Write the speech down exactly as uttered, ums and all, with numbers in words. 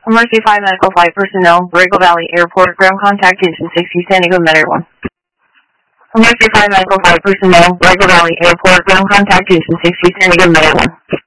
Emergency five Medical Flight Personnel, Borrego Valley Airport, ground contact engine sixty, San Diego Medic one. Emergency five Medical Flight Personnel, Borrego Valley Airport, ground contact engine sixty, San Diego Medic one.